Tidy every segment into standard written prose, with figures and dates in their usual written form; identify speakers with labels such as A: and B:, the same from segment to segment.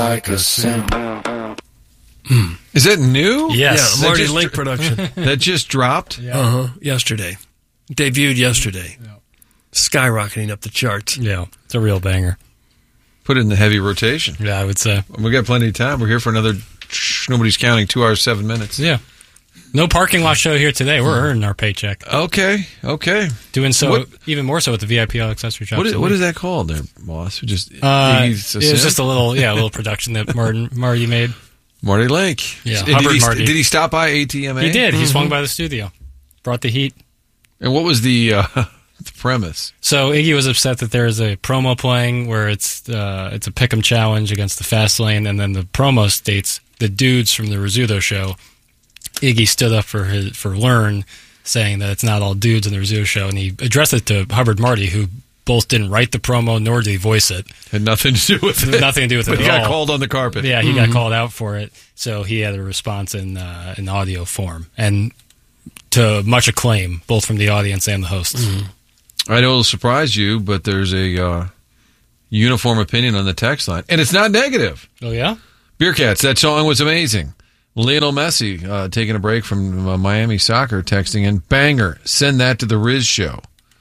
A: like a simp.
B: Is it new?
C: Yes.
A: Yeah, Marty Link production.
B: That just dropped?
A: Yesterday. Debuted yesterday. Yeah. Skyrocketing up the charts.
C: Yeah, it's a real banger.
B: Put it in the heavy rotation.
C: Yeah, I would say.
B: We got plenty of time. We're here for another, nobody's counting, 2 hours, 7 minutes.
C: Yeah. No parking lot show here today. We're earning our paycheck.
B: Okay.
C: Doing so even more so with the VIP All Accessory Shop.
B: What is that called there, boss? Just
C: it was just a little production that Marty made.
B: Marty Link.
C: Yeah,
B: Did he stop by ATMA?
C: He did. He swung by the studio. Brought the heat.
B: And what was the premise?
C: So Iggy was upset that there is a promo playing where it's a pick'em challenge against the Fast Lane, and then the promo states the dudes from the Rizzuto show. Iggy stood up for Learn, saying that it's not all dudes in the Rizzuto show, and he addressed it to Hubbard Marty, who both didn't write the promo nor did he voice it.
B: Had nothing to do with it.
C: Nothing to do with it.
B: But he got called on the carpet.
C: Yeah, he got called out for it, so he had a response in audio form, and to much acclaim, both from the audience and the hosts.
B: I know it'll surprise you, but there's a uniform opinion on the text line, and it's not negative.
C: Oh yeah,
B: Beer Cats, that song was amazing. Lionel Messi taking a break from Miami soccer, texting in, banger, send that to the Riz show.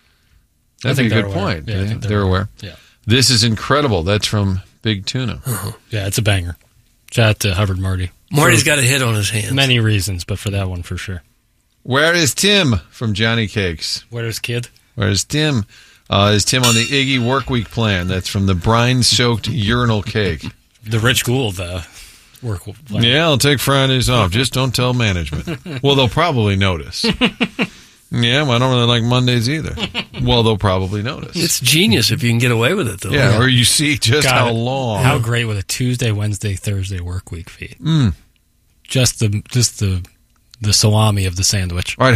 B: That's a good point.
C: Yeah,
B: they're aware.
C: Yeah.
B: This is incredible. That's from Big Tuna.
C: Yeah, it's a banger. Shout out to Hubbard Marty.
A: Marty's got a hit on his hands.
C: Many reasons, but for that one for sure.
B: Where is Tim from Johnny Cakes?
C: Where's Kid?
B: Where's Tim? Is Tim on the Iggy Workweek plan? That's from the brine-soaked urinal cake.
C: The Rich Gould work plan.
B: Yeah, I'll take Fridays off. Just don't tell management. Well, they'll probably notice. Yeah, well, I don't really like Mondays either. Well, they'll probably notice.
A: It's genius if you can get away with it, though.
B: Yeah, or you see just how long.
C: How great would a Tuesday, Wednesday, Thursday work week be? Just the salami of the sandwich.
B: All right,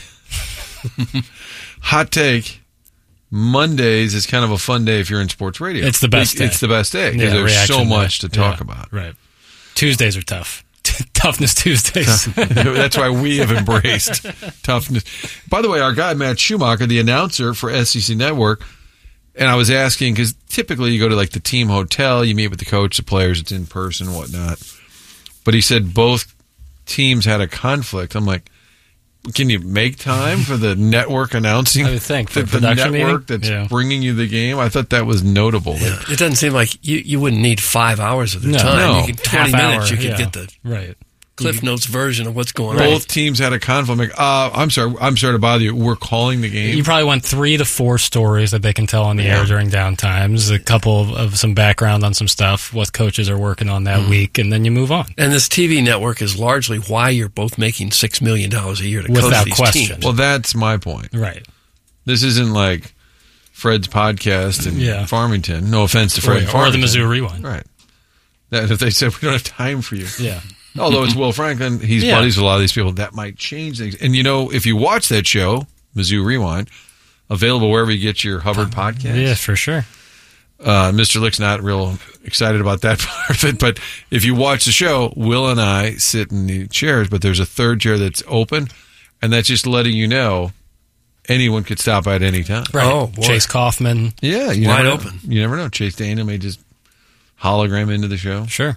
B: hot take. Mondays is kind of a fun day if you're in sports radio.
C: It's the best day.
B: It's the best day because there's so much to talk about.
C: Right. Tuesdays are tough. Toughness Tuesdays.
B: That's why we have embraced toughness. By the way, our guy, Matt Schumacher, the announcer for SEC Network, and I was asking, because typically you go to like the team hotel, you meet with the coach, the players, it's in person, whatnot. But he said both teams had a conflict. I'm like, can you make time for the network announcing?
C: I would think. For
B: the network meeting? That's bringing you the game. I thought that was notable.
A: Yeah. It doesn't seem like you wouldn't need 5 hours of their time.
B: No.
A: You could 20 minutes. You could get the
C: right.
A: Cliff Notes version of what's going on.
B: Both teams had a conflict. I'm sorry to bother you. We're calling the game.
C: You probably want 3 to 4 stories that they can tell on the air during downtimes, a couple of some background on some stuff, what coaches are working on that week, and then you move on.
A: And this TV network is largely why you're both making $6 million a year to coach these teams.
B: Well, that's my point.
C: Right.
B: This isn't like Fred's podcast in Farmington. No offense to Fred Farmington.
C: Or the Mizzou Rewind.
B: Right. That if they said, we don't have time for you.
C: Yeah.
B: Although it's Will Franklin, he's buddies with a lot of these people. That might change things. And, if you watch that show, Mizzou Rewind, available wherever you get your Hubbard podcast.
C: Yeah, for sure.
B: Mr. Lick's not real excited about that part of it. But if you watch the show, Will and I sit in the chairs, but there's a third chair that's open, and that's just letting you know anyone could stop by at any time.
C: Right. Oh, boy. Chase Kaufman.
B: Yeah.
A: Wide open.
B: You never know. Chase Dana may just hologram into the show.
C: Sure.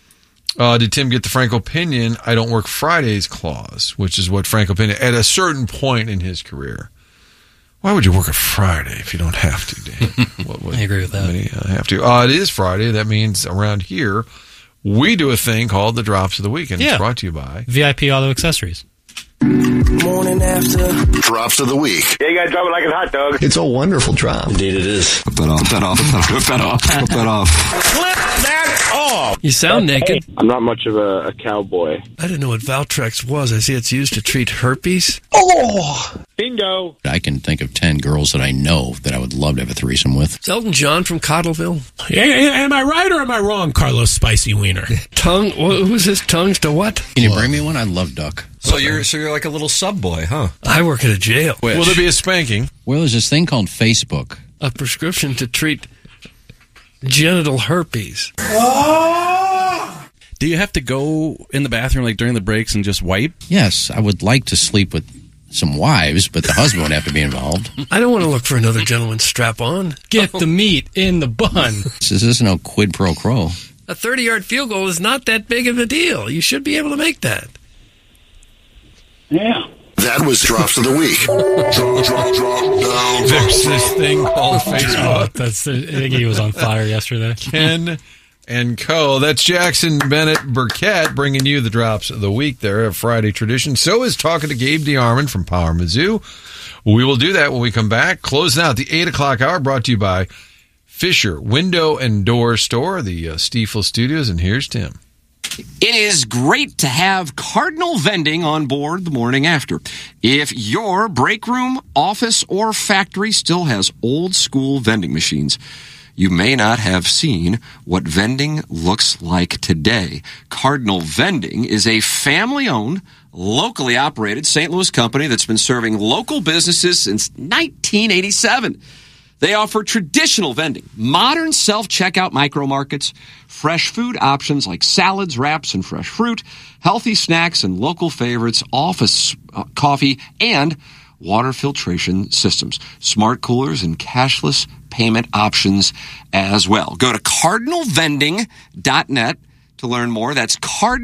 B: Did Tim get the Frank Opinion, I don't work Fridays clause, which is what Frank Opinion, at a certain point in his career. Why would you work a Friday if you don't have to, Dan?
C: I agree with that.
B: Have to. It is Friday. That means around here, we do a thing called the Drops of the Week, and it's brought to you by
C: VIP Auto Accessories.
D: Morning after.
E: Drops of the Week.
F: Yeah, you gotta drop it like a hot dog.
D: It's a wonderful drop.
E: Indeed it is.
F: Flip that off. Flip that off. Flip that off. Flip that off. Flip that off.
A: You sound naked.
F: I'm not much of a cowboy.
A: I didn't know what Valtrex was. I see it's used to treat herpes.
F: Oh! Bingo.
G: I can think of 10 girls that I know that I would love to have a threesome with.
A: Is Elton John from Cottleville?
H: Am I right or am I wrong, Carlos Spicy Wiener?
A: Tongue? Who's his tongues to what?
G: Can you bring me one? I'd love duck.
I: So you're like a little sub boy, huh?
A: I work at a jail.
B: Will there be a spanking?
G: Well, there's this thing called Facebook.
A: A prescription to treat genital herpes.
I: Do you have to go in the bathroom like during the breaks and just wipe?
G: Yes, I would like to sleep with some wives, but the husband would have to be involved.
A: I don't want to look for another gentleman's strap-on.
C: Get the meat in the bun.
G: This isn't no quid pro quo.
A: A 30-yard field goal is not that big of a deal. You should be able to make that.
F: Yeah.
E: That was Drops of the Week. Drop down.
B: There's this thing called Facebook.
C: Iggy was on fire yesterday.
B: Ken and Co. That's Jackson Bennett Burkett bringing you the Drops of the Week. They're a Friday tradition. So is talking to Gabe DeArmond from Power Mizzou. We will do that when we come back. Closing out the 8 o'clock hour, brought to you by Fisher Window and Door Store, the Stiefel Studios. And here's Tim.
J: It is great to have Cardinal Vending on board the morning after. If your break room, office, or factory still has old school vending machines, you may not have seen what vending looks like today. Cardinal Vending is a family-owned, locally operated St. Louis company that's been serving local businesses since 1987. They offer traditional vending, modern self-checkout micro markets, fresh food options like salads, wraps, and fresh fruit, healthy snacks and local favorites, office coffee, and water filtration systems, smart coolers, and cashless payment options as well. Go to cardinalvending.net to learn more. That's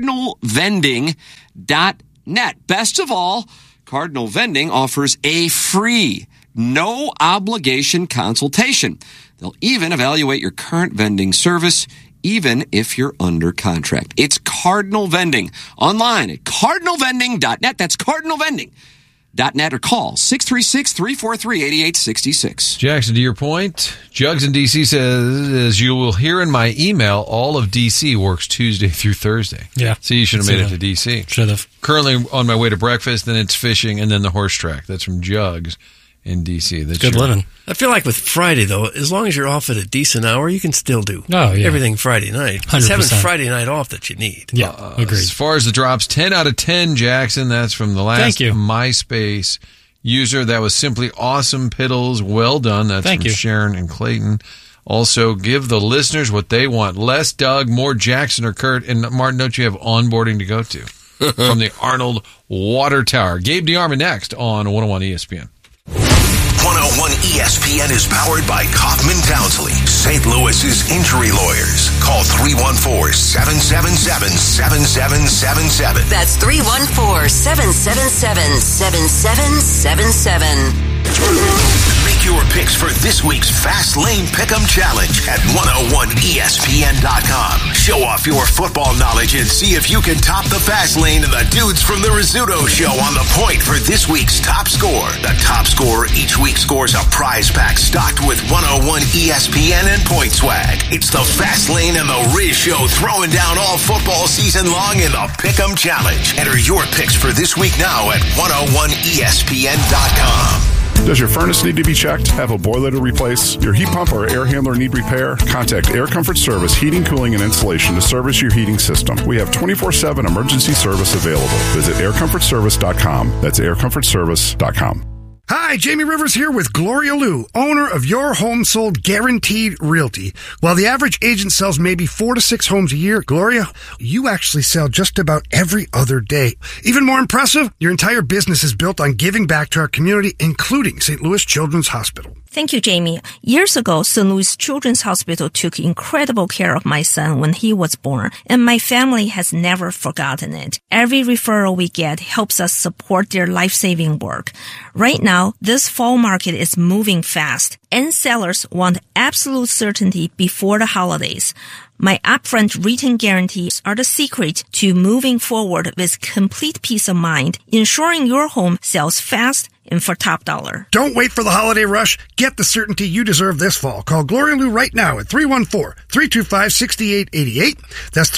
J: cardinalvending.net. Best of all, Cardinal Vending offers a free, no obligation consultation. They'll even evaluate your current vending service, even if you're under contract. It's Cardinal Vending. Online at cardinalvending.net. That's cardinalvending.net, or call 636-343-8866.
B: Jackson, to your point, Jugs in D.C. says, as you will hear in my email, all of D.C. works Tuesday through Thursday.
C: Yeah.
B: So you should have made it to D.C.
C: Should have.
B: Currently on my way to breakfast, then it's fishing, and then the horse track. That's from Jugs in D.C. That's
C: good living.
A: I feel like with Friday, though, as long as you're off at a decent hour, you can still do everything Friday night.
C: 100%.
A: It's having Friday night off that you need.
C: Yeah, agreed.
B: As far as the drops, 10 out of 10, Jackson. That's from the last MySpace user. That was simply awesome, Piddles. Well done. That's from Sharon and Clayton. Also, give the listeners what they want. Less Doug, more Jackson or Kurt. And Martin, don't you have onboarding to go to? From the Arnold Water Tower. Gabe DeArmond next on 101 ESPN.
E: 101 ESPN is powered by Kaufman Townsley, St. Louis's injury lawyers. Call 314-777-7777.
K: That's 314-777-7777.
E: Make your picks for this week's Fast Lane Pick'em Challenge at 101ESPN.com. Show off your football knowledge and see if you can top the Fast Lane and the dudes from the Rizzuto Show on the point for this week's top score. The top scorer each week scores a prize pack stocked with 101 ESPN and point swag. It's the Fast Lane and the Riz Show throwing down all football season long in the Pick'em Challenge. Enter your picks for this week now at 101ESPN.com.
L: Does your furnace need to be checked? Have a boiler to replace? Your heat pump or air handler need repair? Contact Air Comfort Service Heating, Cooling, and Insulation to service your heating system. We have 24/7 emergency service available. Visit aircomfortservice.com. That's aircomfortservice.com.
M: Hi, Jamie Rivers here with Gloria Lou, owner of Your Home Sold Guaranteed Realty. While the average agent sells maybe 4 to 6 homes a year, Gloria, you actually sell just about every other day. Even more impressive, your entire business is built on giving back to our community, including St. Louis Children's Hospital.
N: Thank you, Jamie. Years ago, St. Louis Children's Hospital took incredible care of my son when he was born, and my family has never forgotten it. Every referral we get helps us support their life-saving work. Right now, this fall market is moving fast, and sellers want absolute certainty before the holidays. My upfront written guarantees are the secret to moving forward with complete peace of mind, ensuring your home sells fast and for top dollar.
M: Don't wait for the holiday rush. Get the certainty you deserve this fall. Call Gloria Lou right now at 314-325-6888. That's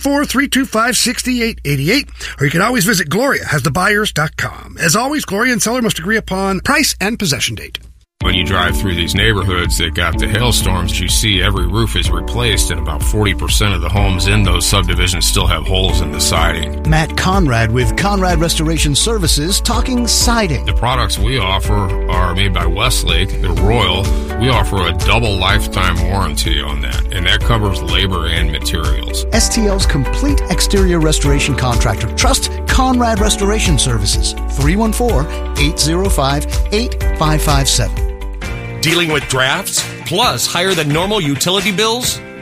M: 314-325-6888. Or you can always visit GloriaHasTheBuyers.com. As always, Gloria and seller must agree upon price and possession date.
O: When you drive through these neighborhoods that got the hailstorms, you see every roof is replaced, and about 40% of the homes in those subdivisions still have holes in the siding.
P: Matt Conrad with Conrad Restoration Services talking siding.
O: The products we offer are made by Westlake. They're Royal. We offer a double lifetime warranty on that, and that covers labor and materials.
P: STL's complete exterior restoration contractor. Trust Conrad Restoration Services. 314-805-8557.
Q: Dealing with drafts, plus higher than normal utility bills?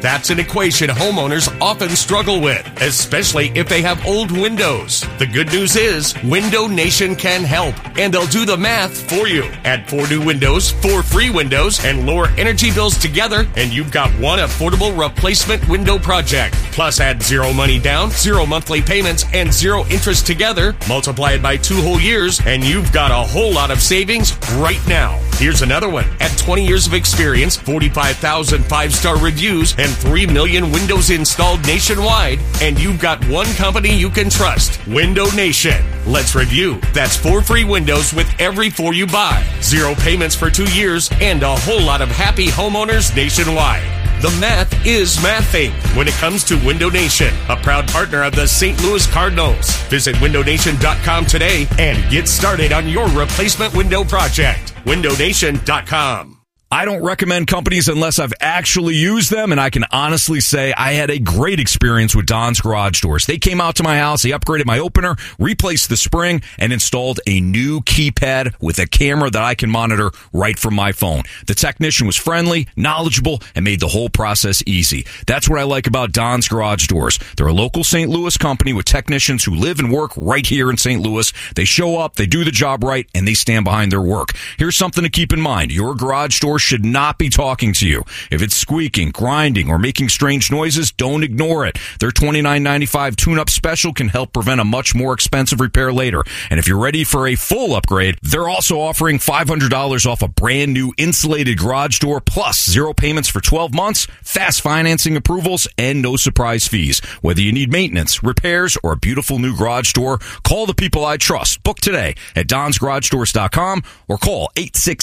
K: That's an equation homeowners often struggle with, especially if they have old windows. The good news is Window Nation can help, and they'll do the math for you. Add 4 new windows, 4 free windows, and lower energy bills together, and you've got one affordable replacement window project. Plus, add 0 money down, 0 monthly payments, and 0 interest together. Multiply it by 2 whole years, and you've got a whole lot of savings right now. Here's another one. At 20 years of experience, 45,000 5-star reviews, and 3 million windows installed nationwide, and you've got one company you can trust, Window Nation. Let's review. That's 4 free windows with every 4 you buy, 0 payments for 2 years, and a whole lot of happy homeowners nationwide. The math is mathing when it comes to Window Nation, a proud partner of the St. Louis Cardinals. Visit windownation.com today and get started on your replacement window project. windownation.com.
Q: I don't recommend companies unless I've actually used them, and I can honestly say I had a great experience with Don's Garage Doors. They came out to my house, they upgraded my opener, replaced the spring, and installed a new keypad with a camera that I can monitor right from my phone. The technician was friendly, knowledgeable, and made the whole process easy. That's what I like about Don's Garage Doors. They're a local St. Louis company with technicians who live and work right here in St. Louis. They show up, they do the job right, and they stand behind their work. Here's something to keep in mind. Your garage door should not be talking to you. If it's squeaking, grinding, or making strange noises, don't ignore it. Their $29.95 tune-up special can help prevent a much more expensive repair later. And if you're ready for a full upgrade, they're also offering $500 off a brand new insulated garage door, plus 0 payments for 12 months, fast financing approvals, and no surprise fees. Whether you need maintenance, repairs, or a beautiful new garage door, call the people I trust. Book today at donsgaragedoors.com or call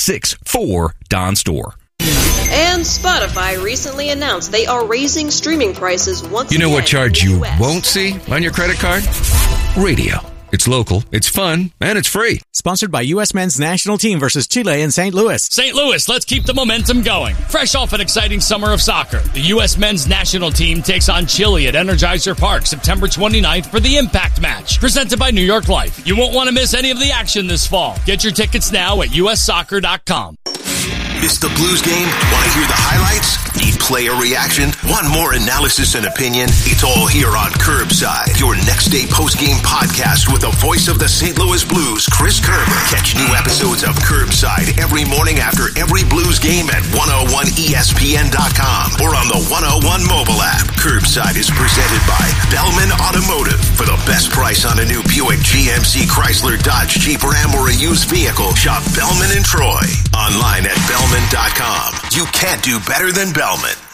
Q: 866-4-DONS-DOOR.
R: And Spotify recently announced they are raising streaming prices once
S: again. You know what charge you
R: US.
S: won't see on your credit card? Radio. It's local, it's fun, and it's free.
T: Sponsored by U.S. Men's National Team versus Chile in St. Louis.
U: St. Louis, let's keep the momentum going. Fresh off an exciting summer of soccer, the U.S. Men's National Team takes on Chile at Energizer Park September 29th for the Impact Match, presented by New York Life. You won't want to miss any of the action this fall. Get your tickets now at ussoccer.com.
E: Missed the Blues game? Want to hear the highlights? Need player reaction? Want more analysis and opinion? It's all here on Curbside, your next day post-game podcast with the voice of the St. Louis Blues, Chris Kerber. Catch new episodes of Curbside every morning after every Blues game at 101ESPN.com or on the 101 mobile app. Curbside is presented by Bellman Automotive. For the best price on a new Buick, GMC, Chrysler, Dodge, Jeep, Ram, or a used vehicle, shop Bellman in Troy. Online at Bellman.com. You can't do better than Bellman.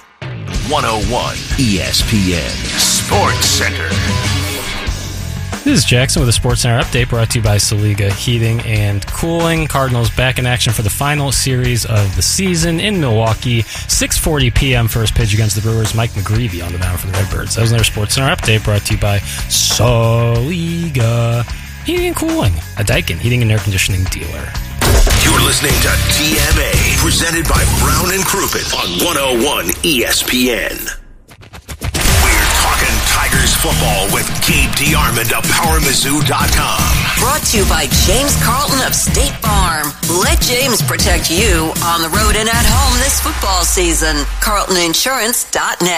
E: 101 ESPN Sports Center.
C: This is Jackson with a Sports Center update brought to you by Saliga Heating and Cooling. Cardinals back in action for the final series of the season in Milwaukee. 6:40 p.m. first pitch against the Brewers. Mike McGreevy on the mound for the Redbirds. That was their Sports Center update brought to you by Saliga Heating and Cooling, a Daikin heating and air conditioning dealer.
E: You're listening to TMA, presented by Brown and Crouppen on 101 ESPN. We're talking Tigers football with Gabe DeArmond of PowerMizzou.com.
V: Brought to you by James Carlton of State Farm. Let James protect you on the road and at home this football season. CarltonInsurance.net.